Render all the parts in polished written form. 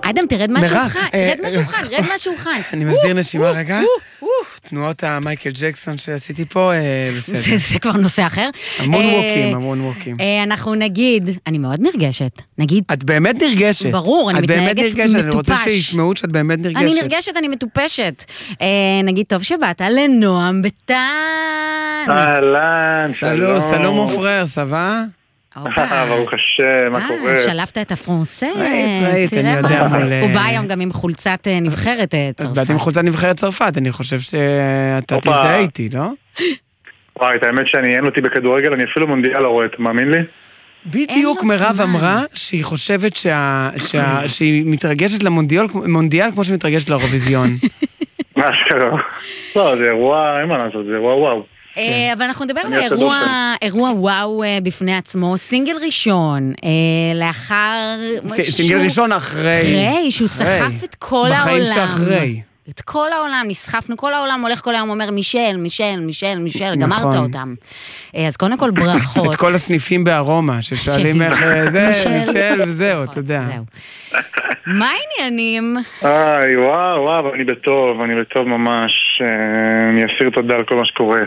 אדם, תרד מהשולחן. אני מסביר נשימה רגע. תנועות המייקל ג'קסון שעשיתי פה, בסדר. זה כבר נושא אחר. המון ווקים. אנחנו נגיד, אני מאוד נרגשת. נגיד... את באמת נרגשת. ברור, אני מתנהגת מטופש. אני רוצה שישמעו שאת באמת נרגשת. אני נרגשת, אני מטופשת. נגיד, טוב שבאת לנועם ביטן. אהלן, שלום. סלום מופרר, סבא? ברוך השם, מה קורה? שלפת את הפרנסה. ראית, אני יודע. הוא בא היום גם עם חולצת נבחרת צרפת. אז באתי עם חולצת נבחרת צרפת, אני חושב שאתה תזדהה איתי, לא? וואי, את האמת שאני אין אותי בכדורגל, אני אפילו מונדיאל לא רואה, אתה מאמין לי? בדיוק מירב אמרה שהיא חושבת שהיא מתרגשת למונדיאל כמו שהיא מתרגשת לאירוויזיון. מה שקרה? לא, זה אירוע, אין מה לעשות, זה אירוע וואו. אבל אנחנו נדבר על אירוע וואו בפני עצמו, סינגל ראשון, לאחר... סינגל ראשון אחרי שהוא סחף את כל העולם. בחיים שאחרי. את כל העולם, נסחפנו, כל העולם הולך כל היום, אומר מישל, גמרת אותם. אז קודם כל ברכות. את כל הסניפים בארומה, ששואלים איך זה, מישל וזהו, אתה יודע. מה העניינים? וואו, אני בטוב ממש, אני אסיר תודה על כל מה שקורה.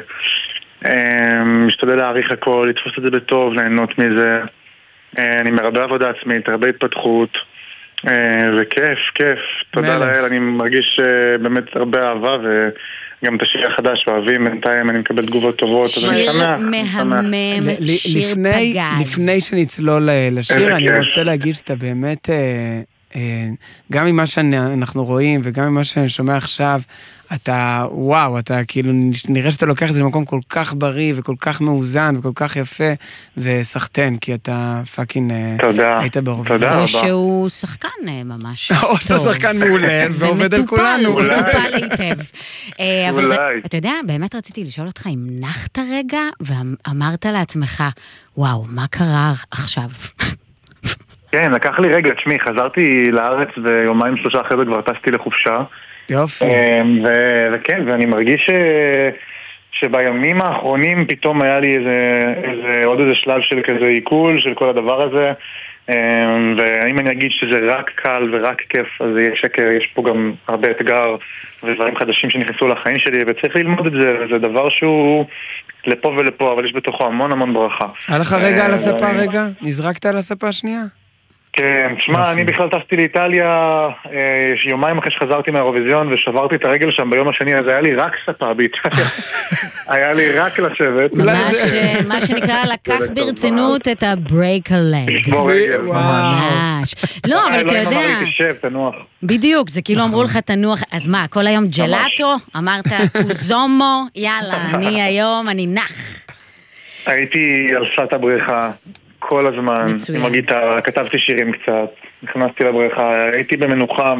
משתדל להעריך הכל, לתפוס את זה בטוב, ליהנות מזה. אני מרבה עבודה עצמית, הרבה התפתחות. וכיף, תודה לאל, אני מרגיש באמת הרבה אהבה וגם את השיר החדש אוהבים, בינתיים אני מקבל תגובות טובות. שיר מהמם, שיר פגז. לפני שנצלול לשיר, אני רוצה להגיד שאתה באמת, גם ממה שאנחנו רואים וגם ממה שאני שומע עכשיו, אתה, וואו, אתה כאילו, נראה שאתה לוקח את זה למקום כל כך בריא וכל כך מאוזן וכל כך יפה וסחטן, כי אתה פאקין היית באירוויזיון. או שהוא שחקן ממש טוב. או שאתה שחקן מעולה ועובד על כולנו. ומטופל היטב. אבל אתה יודע, באמת רציתי לשאול אותך אם נחת רגע ואמרת לעצמך, וואו, מה קרה עכשיו? כן, לקח לי רגע, תשמעי, חזרתי לארץ ויומיים 3 אחרי זה כבר טסתי לחופשה. יופי. וכן, ואני מרגיש שבימים האחרונים פתאום היה לי עוד איזה שלב של כזה עיכול של כל הדבר הזה, ואם אני אגיד שזה רק קל ורק כיף, אז זה יהיה שקר, יש פה גם הרבה אתגר ודברים חדשים שנכנסו לחיים שלי, וצריך ללמוד את זה, זה דבר שהוא לפה ולפה, אבל יש בתוכו המון ברכה. היה לך רגע על הספה רגע? נזרקת על הספה השנייה? כן, תשמע, אני בכלל טסתי לאיטליה יומיים אחרי שחזרתי מהאירוויזיון ושברתי את הרגל שם ביום השני, אז היה לי רק ספה באיטליה. היה לי רק לשבת. מה שנקרא, לקח ברצינות את ה-break a leg. ממש. לא, אבל אתה יודע... לא אמר לי תשב, תנוח. בדיוק, זה כאילו אמרו לך תנוח, אז מה, כל היום ג'לאטו? אמרת, קוזומו, יאללה, אני נח. הייתי על שפת הבריכה. כל הזמן, עם הגיטרה, כתבתי שירים קצת, נכנסתי לבריכה, הייתי במנוחה,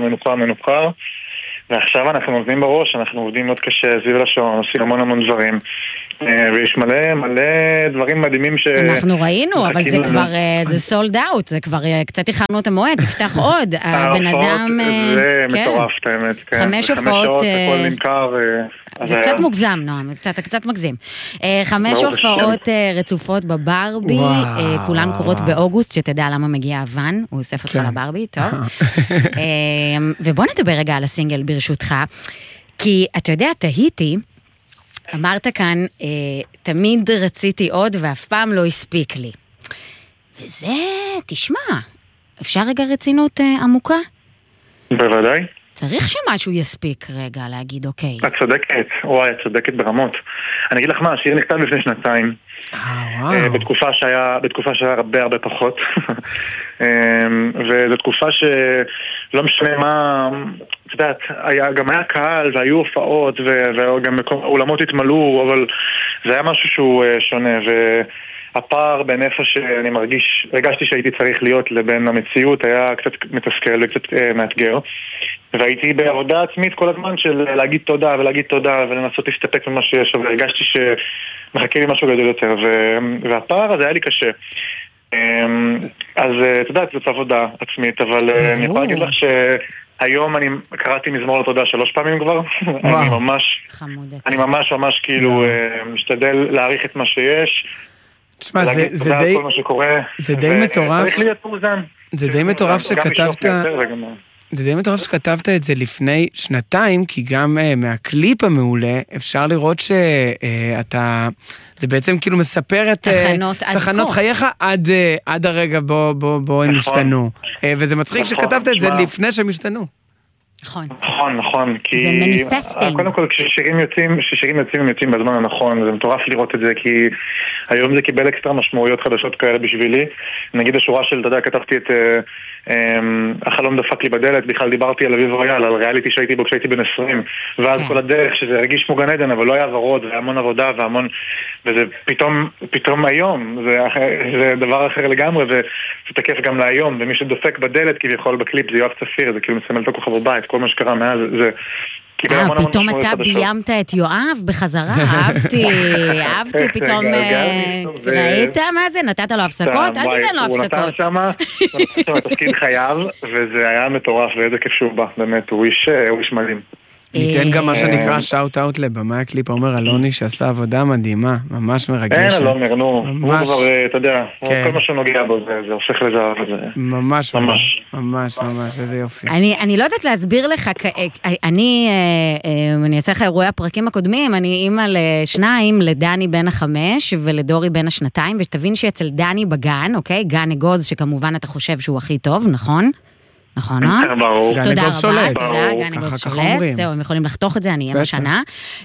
ועכשיו אנחנו עובדים בראש, אנחנו עובדים מאוד קשה, סביב לשעון, עושים המון דברים, ויש מלא דברים מדהימים ש... אנחנו ראינו, אבל זה כבר, זה סולד אאוט, זה כבר קצת הכנו את המועד, תפתח עוד, הבן אדם... זה מטורף, האמת, 5 הופעות... הכל נמכר... זה קצת מוגזם, נועם, קצת מגזים. 5 הופעות רצופות בברבי, כולן קורות באוגוסט, שתדע למה מגיע אבן, הוא אוסף אותך לברבי, טוב. ובוא נדבר רגע על הסינגל ברשותך, כי אתה יודע, תהיתי, אמרת כאן, תמיד רציתי עוד ואף פעם לא הספיק לי. וזה, תשמע, אפשר רגע רצינות עמוקה? בוודאי. צריך שמשהו יספיק רגע להגיד אוקיי. את צודקת, וואי, את צודקת ברמות. אני אגיד לך מה, השיר נכתב לפני 2 בתקופה שהיה הרבה פחות. וזו תקופה שלא משנה מה, את יודעת, גם היה קהל והיו הופעות וגם אולמות התמלאו, אבל זה היה משהו שהוא שונה הפער בין איפה שאני הרגשתי שהייתי צריך להיות לבין המציאות היה קצת מתסכל וקצת מאתגר, והייתי בעבודה עצמית כל הזמן של להגיד תודה ולנסות להסתפק ממה שיש, והרגשתי שמחכה לי משהו גדול יותר, והפער הזה היה לי קשה. אז אתה יודעת, זאת עבודה עצמית, אבל אני יכול להגיד לך שהיום אני קראתי מזמור לתודה 3 פעמים כבר. אני ממש כאילו משתדל להעריך את מה שיש. תשמע, זה די מטורף. צריך להיות מאוזן. זה די מטורף שכתבת... זה די מטורף שכתבת את זה לפני שנתיים, כי גם מהקליפ המעולה אפשר לראות שאתה, זה בעצם כאילו מספר את תחנות חייך עד הרגע בו הם השתנו. וזה מצחיק שכתבת את זה לפני שהם השתנו. נכון, כי זה מניפסטינג. קודם כל כששירים יוצאים הם יוצאים בזמן הנכון, זה מטורף לראות את זה, כי היום זה קיבל אקסטרה משמעויות חדשות כאלה בשבילי. נגיד השורה של, אתה יודע, כתבתי את החלום דפק לי בדלת, בכלל דיברתי על אביב ריאל, על ריאליטי שהייתי בו כשהייתי בן 20, ואז כל הדרך שזה הרגיש כמו גן עדן, אבל לא היה ורוד, והמון עבודה והמון, וזה פתאום היום, זה דבר אחר לגמרי, וזה תקף גם להיום, ומי שדופק בדלת כביכול בקליפ זה יואב צפיר, זה כאילו מסמל את הכוכב הבית, כל מה שקרה מאז זה פתאום אתה ביימת את יואב בחזרה, אהבתי, פתאום ראית מה זה? נתת לו הפסקות? אל תיתן לו הפסקות. הוא נתן שם תפקיד חייו, וזה היה מטורף, ואיזה כיף שהוא בא, באמת, הוא איש מדהים. ניתן גם מה שנקרא שאוט אאוט לבמאי הקליפ, עומר אלוני שעשה עבודה מדהימה, ממש מרגשת. אין, אלונר, נו, הוא כבר, אתה יודע, כל מה שנוגע בו, זה הופך לזה. ממש, איזה יופי. אני לא יודעת להסביר לך, אני אעשה לך אירועי הפרקים הקודמים, אני אימא לשניים, לדני בן 5 ולדורי בן 2, ושתבין שאצל דני בגן, אוקיי, גן אגוז, שכמובן אתה חושב שהוא הכי טוב, נכון? נכון, תודה רבה, תודה, גן אגוז שולט, זהו, הם יכולים לחתוך את זה, אני אהיה משנה.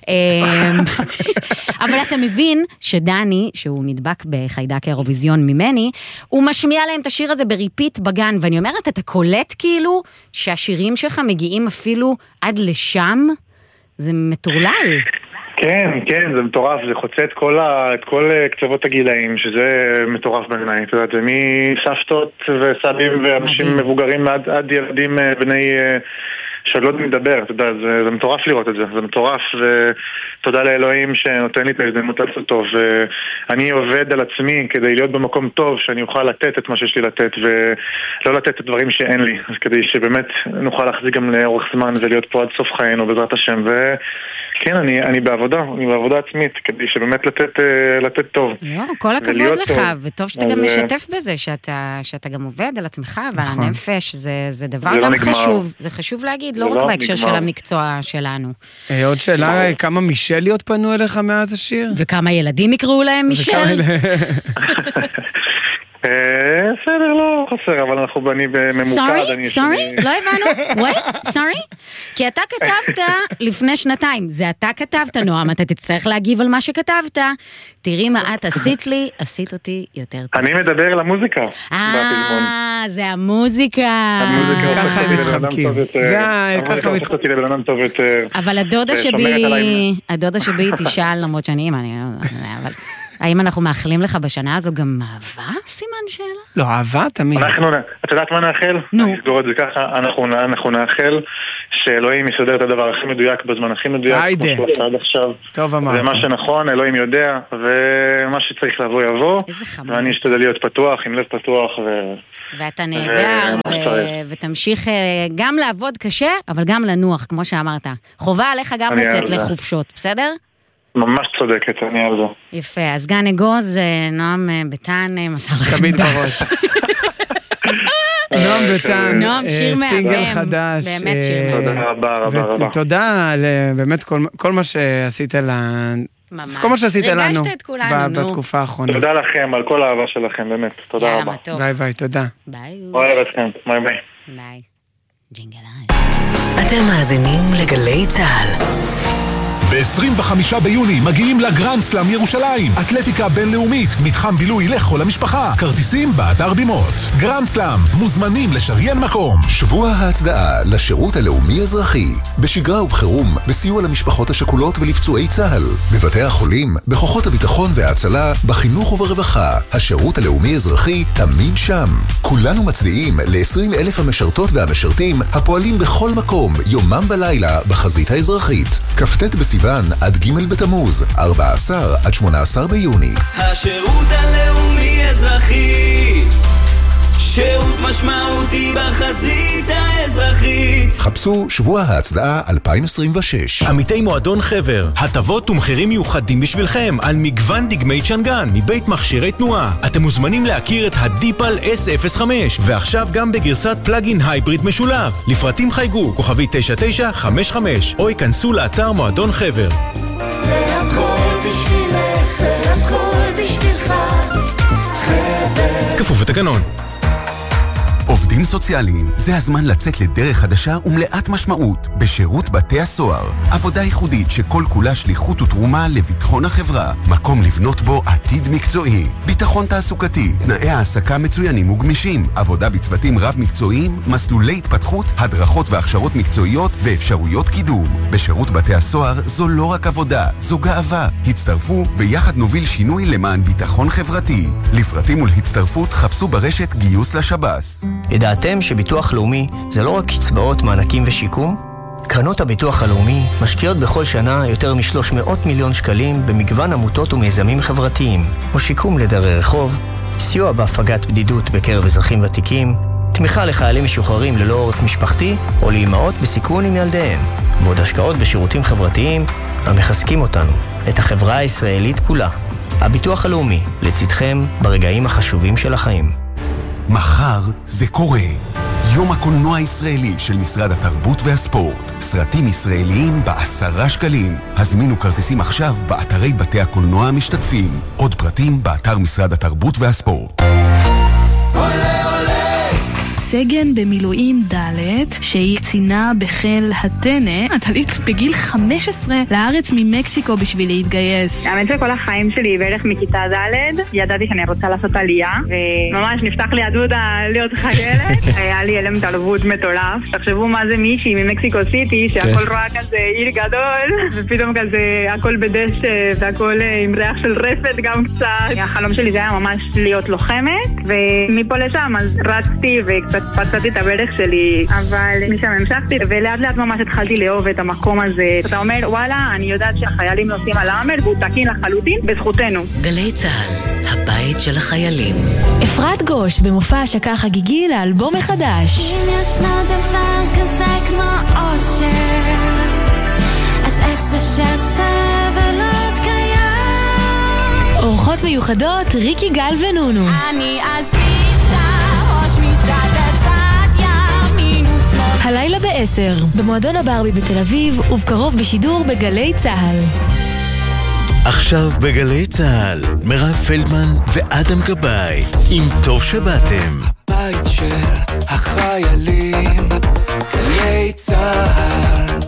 אבל אתה מבין שדני, שהוא נדבק בחיידק האירוויזיון ממני, הוא משמיע להם את השיר הזה בריפיט בגן, ואני אומרת, אתה קולט כאילו שהשירים שלך מגיעים אפילו עד לשם, זה מטורלל. כן, זה מטורף, זה חוצה את כל קצוות הגילאים, שזה מטורף בעיניי, אתה יודע, זה מסבתות וסבים ואנשים מבוגרים עד ילדים בני שלא מדבר, אתה יודע, זה מטורף לראות את זה, זה מטורף, ותודה לאלוהים שנותן לי את ההזדמנות לעשות טוב, ואני עובד על עצמי כדי להיות במקום טוב, שאני אוכל לתת את מה שיש לי לתת, ולא לתת את הדברים שאין לי, אז כדי שבאמת נוכל להחזיק גם לאורך זמן ולהיות פה עד סוף חיינו בעזרת השם, כן, אני בעבודה עצמית, כדי שבאמת לתת טוב. כל הכבוד לך, וטוב שאתה גם משתף בזה, שאתה גם עובד על עצמך ועל הנפש, זה דבר גם חשוב, זה חשוב להגיד, לא רק בהקשר של המקצוע שלנו. עוד שאלה, כמה מישליות פנו אליך מאז השיר? וכמה ילדים יקראו להם מישל? בסדר, לא חסר, אבל אנחנו בנים בממוקד. סורי? לא הבנו? סורי? כי אתה כתבת לפני שנתיים, זה אתה כתבת, נועם, אתה תצטרך להגיב על מה שכתבת. תראי מה את עשית לי, עשית אותי יותר טוב. אני מדבר למוזיקה. זה המוזיקה. ככה הם מתחבקים. ככה מתחבקים לבן אדם טוב יותר. אבל הדודה שבי תשאל, למרות שאני אימא, אבל... האם אנחנו מאחלים לך בשנה הזו גם אהבה, סימן שאלה? לא, אהבה תמיד. את יודעת מה נאחל? נו. נסגור את זה ככה, אנחנו נאחל שאלוהים יסדר את הדבר הכי מדויק בזמן הכי מדויק. היידה. עד עכשיו. טוב אמרת. זה מה שנכון, אלוהים יודע, ומה שצריך לבוא יבוא. איזה חמוד. ואני אשתדל להיות פתוח, עם לב פתוח. ואתה נהדר, ותמשיך גם לעבוד קשה, אבל גם לנוח, כמו שאמרת. חובה עליך גם לצאת לחופשות, בסדר? ממש צודקת, אני על זה. יפה, אז גן אגוז, נועם ביטן, מסע לכם תמיד בראש. נועם ביטן, סינגל חדש. באמת שיר מהמם. תודה רבה. ותודה על באמת כל מה שעשית כל מה שעשית לנו בתקופה האחרונה. תודה לכם על כל האהבה שלכם, באמת. תודה רבה. ביי, תודה. ביי. אוהב אתכם, ביי. ביי. ג'ינגל. אתם מאזינים לגלי צהל. ב-25 ביוני מגיעים לגרנד סלאם ירושלים, אתלטיקה בינלאומית, מתחם בילוי לכל המשפחה, כרטיסים באתר בימות. גרנד סלאם, מוזמנים לשריין מקום. שבוע ההצדעה לשירות הלאומי אזרחי, בשגרה ובחירום, בסיוע למשפחות השכולות ולפצועי צה"ל, בבתי החולים, בכוחות הביטחון וההצלה, בחינוך וברווחה. השירות הלאומי אזרחי תמיד שם. כולנו מצדיעים ל-20,000 המשרתות והמשרתים הפועלים בכל מקום, יומם ולילה, בחזית האזרחית. כ"ט בסיוון עד ג' בתמוז, 14 עד 18 ביוני. השירות הלאומי אזרחי, שירות משמעותי בחזית האזרחית. עברית. חפשו שבוע ההצדעה 2026. עמיתי מועדון חבר, הטבות ומחירים מיוחדים בשבילכם על מגוון דגמי צ'נגן מבית מכשירי תנועה. אתם מוזמנים להכיר את הדיפל S05 ועכשיו גם בגרסת פלאגין הייבריד משולב. לפרטים חייגו כוכבי 9955 או ייכנסו לאתר מועדון חבר. זה הכל בשבילך, זה הכל בשבילך, חבר. כפוף לתקנון. עובדים סוציאליים, זה הזמן לצאת לדרך חדשה ומלאת משמעות בשירות בתי הסוהר. עבודה ייחודית שכל כולה שליחות ותרומה לביטחון החברה. מקום לבנות בו עתיד מקצועי. ביטחון תעסוקתי, תנאי העסקה מצוינים וגמישים. עבודה בצוותים רב מקצועיים, מסלולי התפתחות, הדרכות והכשרות מקצועיות ואפשרויות קידום. בשירות בתי הסוהר זו לא רק עבודה, זו גאווה. הצטרפו ויחד נוביל שינוי למען ביטחון חברתי. לפרטים ולהצטרפות חפשו ברשת גיוס לשב"ס. ידעתם שביטוח לאומי זה לא רק קצבאות, מענקים ושיקום? קרנות הביטוח הלאומי משקיעות בכל שנה יותר מ-300 מיליון שקלים במגוון עמותות ומיזמים חברתיים, או שיקום לדרי רחוב, סיוע בהפגת בדידות בקרב אזרחים ותיקים, תמיכה לחיילים משוחררים ללא עורף משפחתי, או לאימהות בסיכון עם ילדיהם, ועוד השקעות בשירותים חברתיים המחזקים אותנו, את החברה הישראלית כולה. הביטוח הלאומי, לצדכם ברגעים החשובים של החיים. מחר זה קורה. יום הקולנוע הישראלי של משרד התרבות והספורט. סרטים ישראליים ב10 שקלים. הזמינו כרטיסים עכשיו באתרי בתי הקולנוע המשתתפים. עוד פרטים באתר משרד התרבות והספורט. סגן במילואים ד' שהיא קצינה בחיל הטנא, עלית בגיל 15 לארץ ממקסיקו בשביל להתגייס. האמת שכל החיים שלי בערך מכיתה ד' ידעתי שאני רוצה לעשות עלייה, וממש נפתח לי הדודה להיות חיילת. היה לי אלם תרבות מטורף. תחשבו מה זה מישהי ממקסיקו סיטי שהכל רואה כזה עיר גדול, ופתאום כזה הכל בדשא והכל עם ריח של רפת גם קצת. החלום שלי זה היה ממש להיות לוחמת, ומפה לשם אז רצתי וקצת פצעתי את הברך שלי, אבל משם המשכתי, ולאט לאט ממש התחלתי לאהוב את המקום הזה. אתה אומר, וואלה, אני יודעת שהחיילים נוסעים על האמר, והוא תקין לחלוטין, בזכותנו. גלי צהל, הבית של החיילים. אפרת גוש, במופע השקה חגיגי לאלבום החדש. אם ישנו דבר כזה כמו אושר, אז איך זה שהסבל עוד קיים? אורחות מיוחדות, ריקי גל ונונו. אני הלילה ב-10, במועדון הברבי בתל אביב, ובקרוב בשידור בגלי צהל. עכשיו בגלי צהל, מירב פלדמן ואדם גבאי, עם טוב שבאתם. הבית של החיילים, גלי צהל.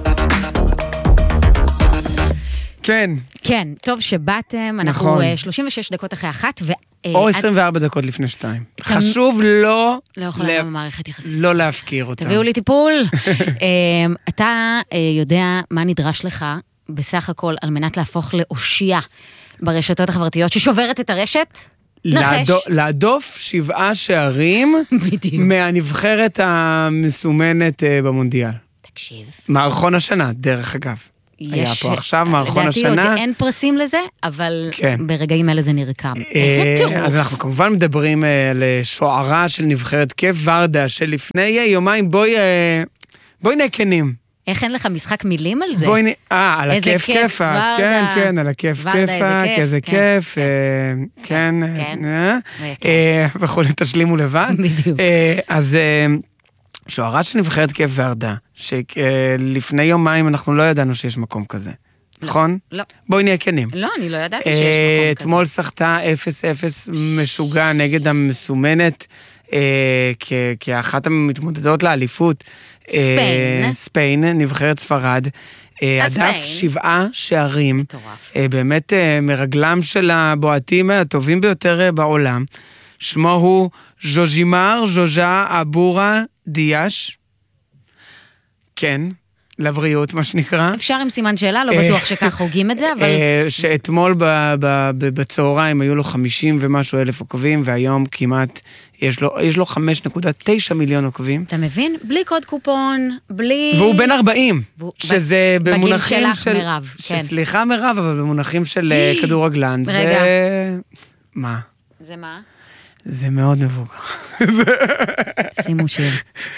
כן. כן, טוב שבאתם, אנחנו 36 דקות אחרי 1, או 24 דקות לפני 2. חשוב לא יכולה במערכת יחסית. לא להפקיר אותם. תביאו לי טיפול. אתה יודע מה נדרש לך בסך הכל על מנת להפוך לאושייה ברשתות החברתיות ששוברת את הרשת? נחש. להדוף 7 שערים מהנבחרת המסומנת במונדיאל. תקשיב. מערכון השנה, דרך אגב. היה פה עכשיו מערכון השנה. לדעתי עוד אין פרסים לזה, אבל ברגעים אלה זה נרקם. איזה טירוף. אז אנחנו כמובן מדברים על שוערה של נבחרת כיף ורדה, שלפני יומיים בואי נקנים. איך אין לך משחק מילים על זה? על הכיף כיף, כן, כן, על הכיף כיף, איזה כיף, כן, וכולי תשלימו לבד. בדיוק. אז שוערה של נבחרת כיף ורדה, שלפני יומיים אנחנו לא ידענו שיש מקום כזה, נכון? לא. בואי נהיה כנים. לא, אני לא ידעתי שיש מקום כזה. אתמול שחתה 0-0 משוגע נגד המסומנת, כאחת המתמודדות לאליפות. ספיין, נבחרת ספרד. הדף 7 שערים. באמת מרגלם של הבועטים הטובים ביותר בעולם. שמו הוא ז'וז'ימר ז'וז'ה אבורה דיאש. כן, לבריאות מה שנקרא. אפשר עם סימן שאלה, לא בטוח שכך הוגים את זה, אבל... שאתמול בצהריים היו לו 50 ומשהו אלף עוקבים, והיום כמעט יש לו 5.9 מיליון עוקבים. אתה מבין? בלי קוד קופון, בלי... והוא בן 40, שזה במונחים של... בגיל שלך, מירב, כן. סליחה מירב, אבל במונחים של כדורגלן. רגע. מה? זה מה? זה מאוד מבוגר. שימו שיר.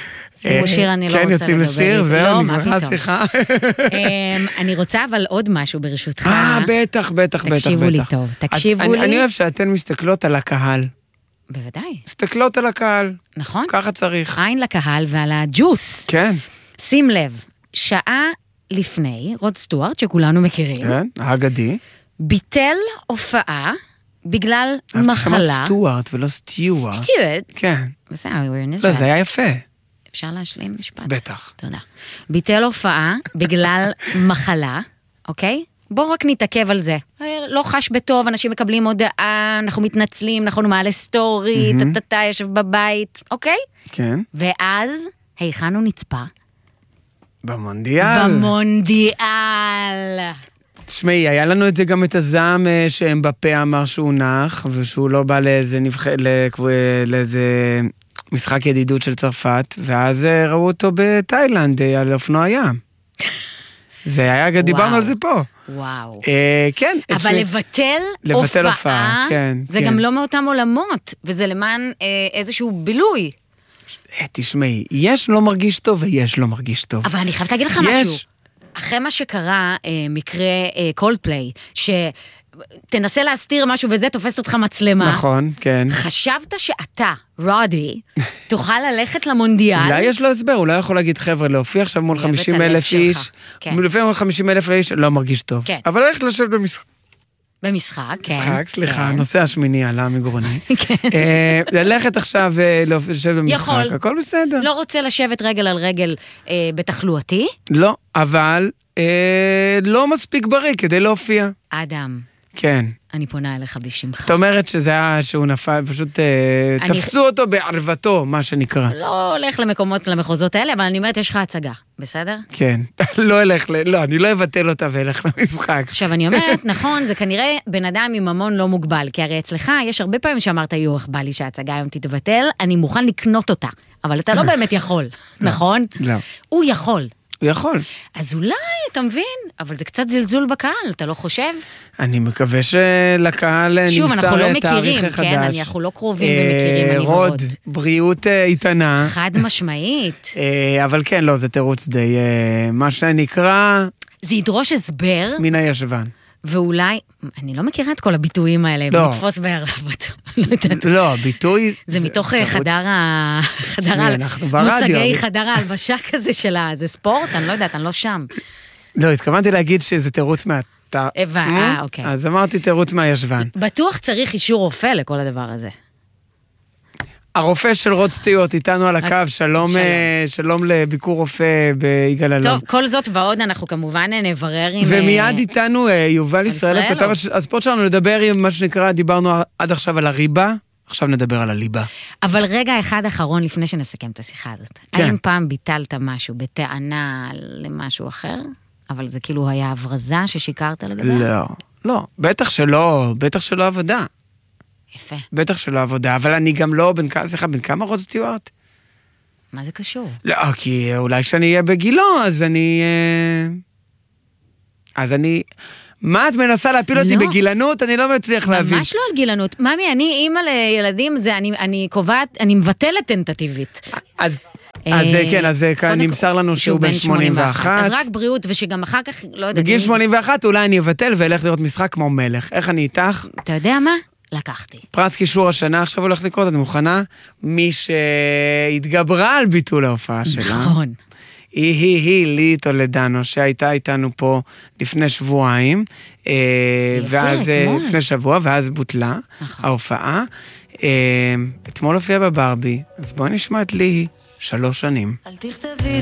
שימו שיר, אני לא רוצה כן, לדבר. יוצאים לשיר, זהו, לא, מה נגמרה פתאום. שיחה. אני רוצה אבל עוד משהו ברשותך. בטח. תקשיבו לי טוב, תקשיבו לי. אני אוהב שאתן מסתכלות על הקהל. בוודאי. מסתכלות על הקהל. נכון. ככה צריך. עין לקהל ועל הג'וס. כן. שים לב, שעה לפני, רוד סטוארט, שכולנו מכירים. כן, האגדי. ביטל הופעה בגלל מחלה. שמעת סטוארט ולא סטיוארט. סטיוארט? כן. בסדר, we're in לא, Israel. זה היה יפה. אפשר להשלים משפט? בטח. תודה. ביטל הופעה בגלל מחלה, אוקיי? בואו רק נתעכב על זה. לא חש בטוב, אנשים מקבלים הודעה, אנחנו מתנצלים, אנחנו מעלה סטורי, טטטה, יושב בבית, אוקיי? כן. ואז, היכן הוא נצפה? במונדיאל. במונדיאל. תשמעי, היה לנו את זה גם את הזעם שאמבפה אמר שהוא נח, ושהוא לא בא לאיזה משחק ידידות של צרפת, ואז ראו אותו בתאילנד על אופנוע ים. זה היה, דיברנו על זה פה. וואו. כן. אבל לבטל הופעה, כן. זה גם לא מאותם עולמות, וזה למען איזשהו בילוי. תשמעי, יש לא מרגיש טוב ויש לא מרגיש טוב. אבל אני חייבת להגיד לך משהו. אחרי מה שקרה, מקרה קולדפליי, שתנסה להסתיר משהו וזה תופסת אותך מצלמה. נכון, כן. חשבת שאתה, רודי, תוכל ללכת למונדיאל? אולי יש לו הסבר, אולי יכול להגיד חבר'ה, להופיע עכשיו מול 50,000 איש, מול 50,000 איש, לא מרגיש טוב. אבל איך לשבת במשחק? במשחק, כן. משחק, סליחה, הנושא השמיני עלה מגרוני. ללכת עכשיו לשבת במשחק, הכל בסדר. לא רוצה לשבת רגל על רגל בתחלואתי? לא, אבל לא מספיק בריא כדי להופיע. אדם. כן. אני פונה אליך בשמך. את אומרת שזה היה שהוא נפל, פשוט תפסו אותו בערבתו, מה שנקרא. לא הולך למחוזות האלה, אבל אני אומרת, יש לך הצגה, בסדר? כן. לא, אני לא אבטל אותה ואלך למשחק. עכשיו, אני אומרת, נכון, זה כנראה בן אדם עם ממון לא מוגבל, כי הרי אצלך יש הרבה פעמים שאמרת, יוח, בא לי שההצגה היום תתבטל, אני מוכן לקנות אותה, אבל אתה לא באמת יכול, נכון? לא. הוא יכול. הוא יכול. אז אולי, אתה מבין, אבל זה קצת זלזול בקהל, אתה לא חושב? אני מקווה שלקהל נמסר שוב, אנחנו לא תאריך מכירים, כן, החדש. אנחנו לא קרובים ומכירים, אני מאוד. רוד, בריאות איתנה. חד משמעית. אבל כן, לא, זה תירוץ די, מה שנקרא... זה ידרוש הסבר. מן הישבן. ואולי, אני לא מכירה את כל הביטויים האלה, לא. לתפוס בערבות, לא יודעת. לא, ביטוי... זה מתוך מושגי חדר ההלבשה כזה שלה, זה ספורט, אני לא יודעת, אני לא שם. לא, התכוונתי להגיד שזה תירוץ אוקיי. אז אמרתי תירוץ מהישבן. בטוח צריך אישור רופא לכל הדבר הזה. הרופא של רוד סטוארט איתנו על הקו, שלום לביקור רופא ביגאל אלון. טוב, כל זאת ועוד אנחנו כמובן נברר עם... ומיד איתנו יובל ישראלוב, כתב הספורט שלנו, לדבר עם מה שנקרא, דיברנו עד עכשיו על הריבה, עכשיו נדבר על הליבה. אבל רגע אחד אחרון לפני שנסכם את השיחה הזאת. האם פעם ביטלת משהו בטענה למשהו אחר? אבל זה כאילו היה הברזה ששיקרת לגביה? לא, בטח שלא עבודה. יפה. בטח שלא עבודה, אבל אני גם לא בן כמה רוד סטוארט? מה זה קשור? לא, כי אולי כשאני אהיה בגילו, אז אני... מה את מנסה להפיל אותי בגילנות? אני לא מצליח להבין. ממש לא על גילנות. ממי, אני אימא לילדים, אני קובעת, אני מבטלת טנטטיבית. אז כן, אז כאן נמסר לנו שהוא בן 81. אז רק בריאות, ושגם אחר כך, לא יודעת... בגיל 81 אולי אני אבטל ואלך לראות משחק כמו מלך. איך אני איתך? אתה יודע מה? לקחתי. פרס קישור השנה עכשיו הולך לקרות, את מוכנה? מי שהתגברה על ביטול ההופעה שלה. נכון. לי טולדנו, שהייתה איתנו פה לפני שבועיים, ואז לפני שבוע, ואז בוטלה ההופעה. אתמול הופיעה בברבי, אז בואי נשמע את לי 3 שנים. אל תכתבי